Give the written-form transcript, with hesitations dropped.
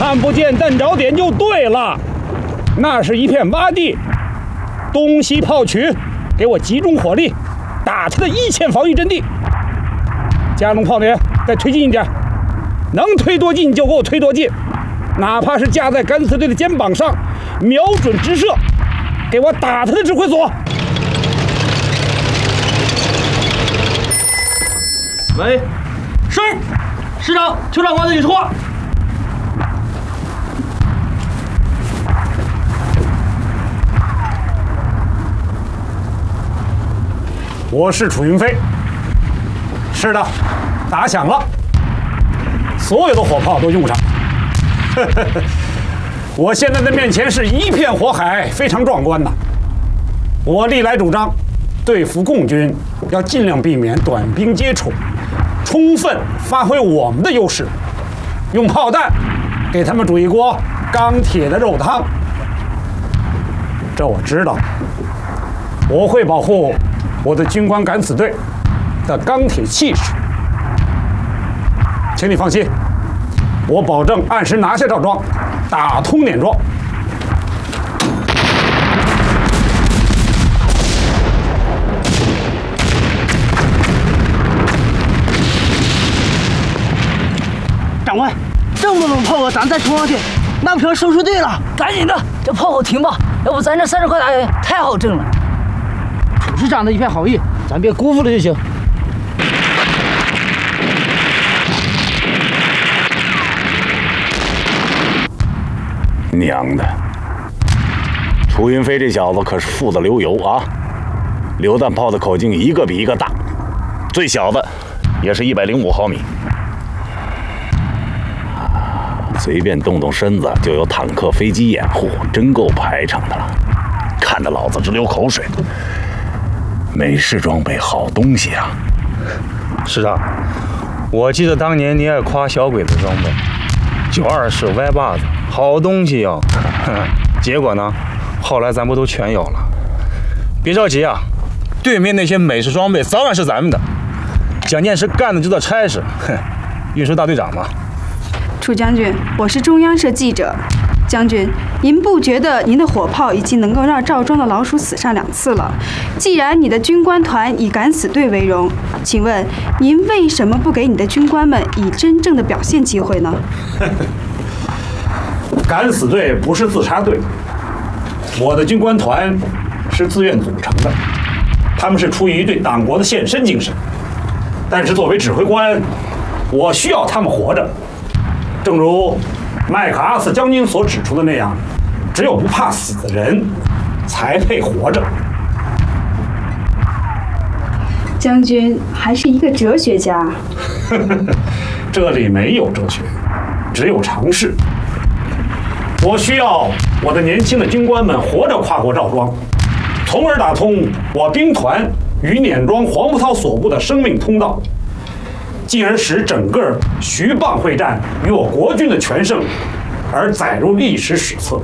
看不见弹着点就对了。那是一片洼地，东西炮群，给我集中火力，打他的一线防御阵地。加农炮员再推进一点，能推多近就给我推多近，哪怕是架在敢死队的肩膀上，瞄准直射，给我打他的指挥所。 喂，是，师长，邱长官的你说话。 我是楚云飞。是的，打响了，所有的火炮都用上。我现在的面前是一片火海，非常壮观呐。我历来主张，对付共军要尽量避免短兵接触，充分发挥我们的优势，用炮弹给他们煮一锅钢铁的肉汤。这我知道，我会保护我的军官敢死队的钢铁气势，请你放心，我保证按时拿下赵庄，打通碾庄。 长官，这么多炮火咱再冲上去，那不成收拾队了？ 赶紧的，这炮火停吧，要不咱这30块大元太好挣了。 楚师长的一片好意，咱别辜负了就行。 娘的！楚云飞这小子可是富得流油啊！榴弹炮的口径一个比一个大，最小的也是105毫米，随便动动身子就有坦克、飞机掩护，真够排场的了。看得老子直流口水。美式装备好东西啊！ 师长，我记得当年你爱夸小鬼子装备，92式歪把子，好东西哟。结果呢，后来咱不都全有了？别着急啊，对面那些美式装备早晚是咱们的。蒋介石干的就叫差事，运输大队长嘛。 楚将军，我是中央社记者。将军，您不觉得您的火炮已经能够让赵庄的老鼠死上2次了？既然你的军官团以敢死队为荣，请问您为什么不给你的军官们以真正的表现机会呢？ 敢死队不是自杀队，我的军官团是自愿组成的，他们是出于对党国的献身精神。但是作为指挥官，我需要他们活着。正如麦克阿瑟将军所指出的那样，只有不怕死的人才配活着。 将军还是一个哲学家。 这里没有哲学，只有常识。我需要我的年轻的军官们活着跨过赵庄，从而打通我兵团与碾庄黄埔操所部的生命通道，进而使整个徐蚌会战与我国军的全胜而载入历史史册。